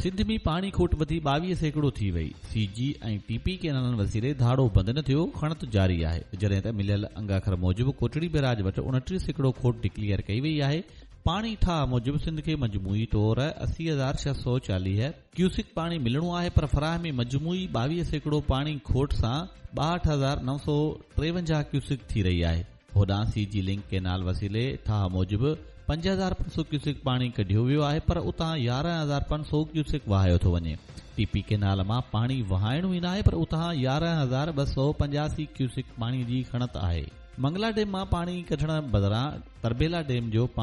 सिंध में पाणी खोट वधी 22 सैकड़ो थी वई। सीजी ऐं टीपी कैनालनि वसीले धाड़ो बंदि न थियो, खणत जारी आहे। जॾहिं त मिलियल अंगाखर मूजिबि कोटड़ी बैराज वटि 29 सैकड़ो खोट डिक्लेयर कई वई आहे। पाणी ठाह मूजिबि सिंध खे मजमूई तौर 80,640 क्यूसिक पाणी मिलणो आहे, पर फराहमी मजमूई 22 सैकड़ो पाणी खोट सां 62,953 क्यूसिक थी रही आहे। होॾां सीजी लिंक कैनाल वसीले ठाह मूजिबि 5,500 क्यूसिक पाणी कढियो वियो आहे, पर उतां 11,500 क्यूसिक वहायो थो वञे। टीपी कैनाल मां पाणी वहाइणो ई न आहे, पर उतां 11,285 क्यूसिक पाणी जी खणत आहे। मंगला डैम मां पाणी कढण बदिरां तरबेला डैम जो